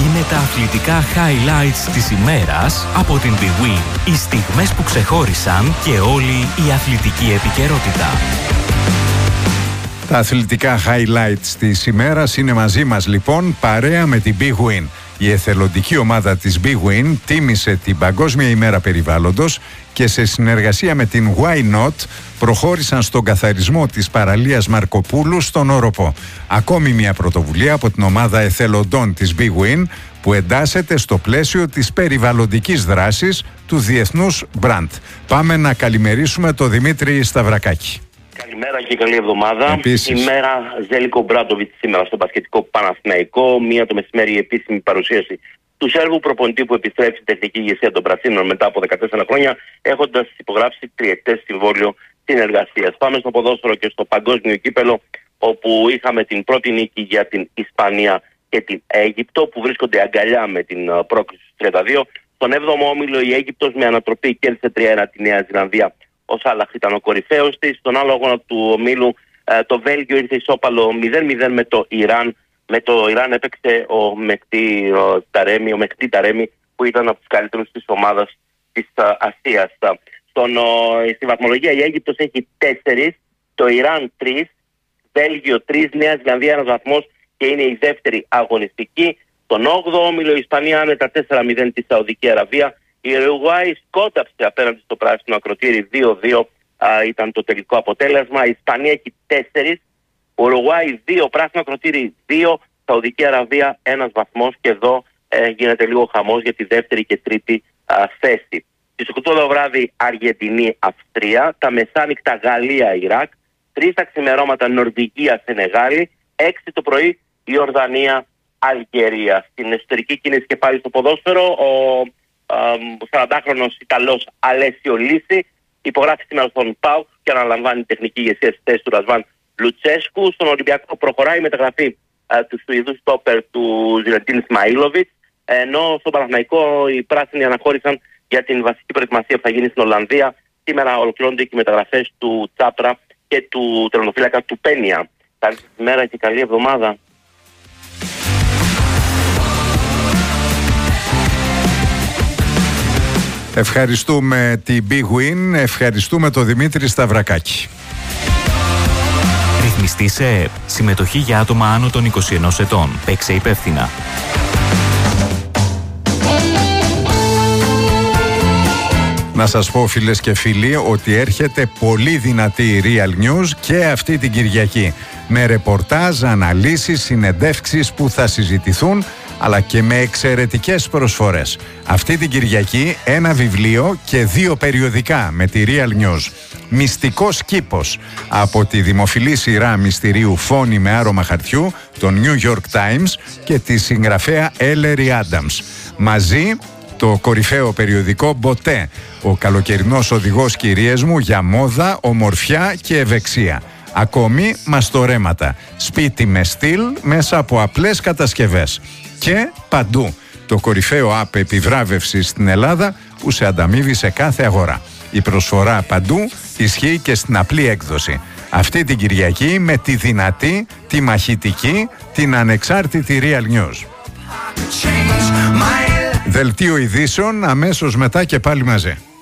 Είναι τα αθλητικά highlights της ημέρας από την Big Win. Οι στιγμές που ξεχώρισαν και όλη η αθλητική επικαιρότητα. Τα αθλητικά highlights της ημέρας είναι μαζί μας λοιπόν, παρέα με την Big Win. Η εθελοντική ομάδα της Big Win τίμησε την Παγκόσμια ημέρα περιβάλλοντος και σε συνεργασία με την Why Not προχώρησαν στον καθαρισμό της παραλίας Μαρκοπούλου στον Όροπο. Ακόμη μια πρωτοβουλία από την ομάδα εθελοντών της Big Win που εντάσσεται στο πλαίσιο της περιβαλλοντικής δράσης του Διεθνούς Brand. Πάμε να καλημερίσουμε τον Δημήτρη Σταυρακάκη. Καλημέρα και καλή εβδομάδα. Επίσης. Η μέρα Ζέλικο Μπράντοβιτς σήμερα στο μπασκετικό Παναθηναϊκό. Μία το μεσημέρι η επίσημη παρουσίαση του Σέρβου προπονητή που επιστρέφει στην τεχνική ηγεσία των Πρασίνων μετά από 14 χρόνια, έχοντας υπογράψει τριετές συμβόλαιο συνεργασίας. Πάμε στο ποδόσφαιρο και στο παγκόσμιο κύπελο, όπου είχαμε την πρώτη νίκη για την Ισπανία και την Αίγυπτο, που βρίσκονται αγκαλιά με την πρόκριση στους 32. Στον 7ο όμιλο η Αίγυπτος με ανατροπή κέρδισε 3-1 τη Νέα Ζηλανδία. Ο Σάλαχ ήταν ο κορυφαίος της. Στον άλλο αγώνα του ομίλου το Βέλγιο ήρθε ισόπαλο 0-0 με το Ιράν. Με το Ιράν έπαιξε ο Μεχτή Ταρέμι, που ήταν από τους καλύτερους της ομάδας της Ασίας. Στη βαθμολογία η Αίγυπτος έχει 4, το Ιράν 3, Βέλγιο 3, Νέα Ζηλανδία 1 βαθμός και είναι η δεύτερη αγωνιστική. Στον 8ο όμιλο η Ισπανία άνετα 4-0 τη Σαουδική Αραβία. Η Ουρουγουάη σκόταψε απέναντι στο πράσινο ακροτήρι 2-2 ήταν το τελικό αποτέλεσμα. Η Ισπανία έχει 4, Ουρουγουάη 2, πράσινο ακροτήρι 2, Σαουδική Αραβία 1 βαθμός και εδώ γίνεται λίγο χαμός για τη δεύτερη και τρίτη θέση. Στις 8 το βράδυ Αργεντινή Αυστρία, τα μεσάνυχτα Γαλλία Ιράκ, 3 τα ξημερώματα Νορβηγία Σενεγάλη, 6 το πρωί Ιορδανία Αλγερία. Στην εσωτερική κίνηση και πάλι στο ποδόσφαιρο, ο 40χρονος Ιταλός Αλέσιο Λύση υπογράφει σήμερα στον ΠΑΟΚ και αναλαμβάνει τεχνική ηγεσία στη θέση του Ρασβάν Λουτσέσκου. Στον Ολυμπιακό προχωράει η μεταγραφή του Σουηδού στόπερ του Ζιλετίν Ισμαήλοβιτς, ενώ στον Παναθηναϊκό οι πράσινοι αναχώρησαν για την βασική προετοιμασία που θα γίνει στην Ολλανδία. Σήμερα ολοκληρώνονται και οι μεταγραφές του Τσάπρα και του τερματοφύλακα του Πένια. Καλή μέρα και καλή εβδομάδα. Ευχαριστούμε την Big Win, ευχαριστούμε τον Δημήτρη Σταυρακάκη. Ρυθμιστή σε ΕΕΠ. Συμμετοχή για άτομα άνω των 21 ετών. Παίξε υπεύθυνα. Να σας πω φίλες και φίλοι ότι έρχεται πολύ δυνατή η Real News και αυτή την Κυριακή. Με ρεπορτάζ, αναλύσεις, συνεντεύξεις που θα συζητηθούν, αλλά και με εξαιρετικές προσφορές. Αυτή την Κυριακή ένα βιβλίο και 2 περιοδικά με τη Real News. Μυστικός κήπος από τη δημοφιλή σειρά μυστηρίου Φόνη με άρωμα χαρτιού, το New York Times και τη συγγραφέα Ellery Adams. Μαζί το κορυφαίο περιοδικό Μποτέ, ο καλοκαιρινός οδηγός κυρίες μου για μόδα, ομορφιά και ευεξία. Ακόμη μαστορέματα, σπίτι με στυλ μέσα από απλές κατασκευές. Και παντού το κορυφαίο app επιβράβευσης στην Ελλάδα που σε ανταμείβει σε κάθε αγορά. Η προσφορά παντού ισχύει και στην απλή έκδοση. Αυτή την Κυριακή με τη δυνατή, τη μαχητική, την ανεξάρτητη Real News. Δελτίο ειδήσεων αμέσως μετά και πάλι μαζί.